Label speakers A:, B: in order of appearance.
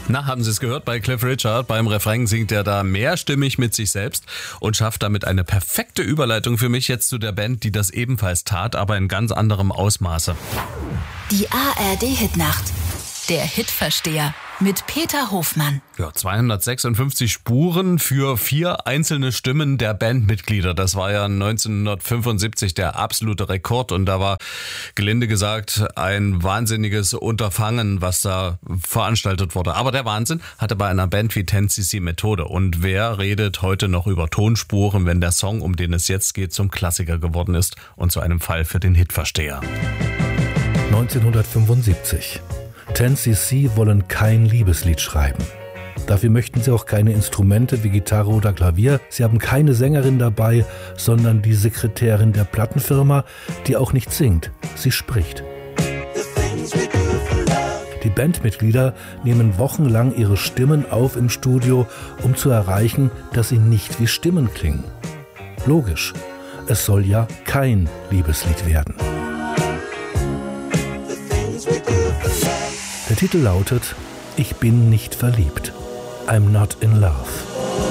A: Na, haben Sie es gehört bei Cliff Richard? Beim Refrain singt er da mehrstimmig mit sich selbst und schafft damit eine perfekte Überleitung für mich jetzt zu der Band, die das ebenfalls tat, aber in ganz anderem Ausmaße.
B: Die ARD-Hitnacht. Der Hitversteher mit Peter Hofmann.
A: Ja, 256 Spuren für 4 einzelne Stimmen der Bandmitglieder. Das war ja 1975 der absolute Rekord und da war, gelinde gesagt, ein wahnsinniges Unterfangen, was da veranstaltet wurde. Aber der Wahnsinn hatte bei einer Band wie 10cc Methode. Und wer redet heute noch über Tonspuren, wenn der Song, um den es jetzt geht, zum Klassiker geworden ist und zu einem Fall für den Hitversteher?
C: 1975. 10cc wollen kein Liebeslied schreiben. Dafür möchten sie auch keine Instrumente wie Gitarre oder Klavier. Sie haben keine Sängerin dabei, sondern die Sekretärin der Plattenfirma, die auch nicht singt, sie spricht. Die Bandmitglieder nehmen wochenlang ihre Stimmen auf im Studio, um zu erreichen, dass sie nicht wie Stimmen klingen. Logisch, es soll ja kein Liebeslied werden. Der Titel lautet: Ich bin nicht verliebt. I'm not in love.